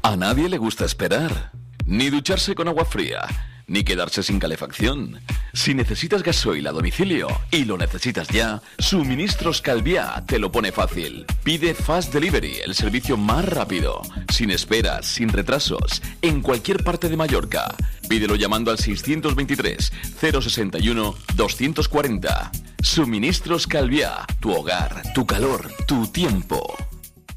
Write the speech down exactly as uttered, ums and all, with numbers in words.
A nadie le gusta esperar, ni ducharse con agua fría, ni quedarse sin calefacción. Si necesitas gasoil a domicilio y lo necesitas ya, Suministros Calviá te lo pone fácil. Pide Fast Delivery, el servicio más rápido, sin esperas, sin retrasos, en cualquier parte de Mallorca. Pídelo llamando al seiscientos veintitrés, cero sesenta y uno, doscientos cuarenta. Suministros Calviá, tu hogar, tu calor, tu tiempo.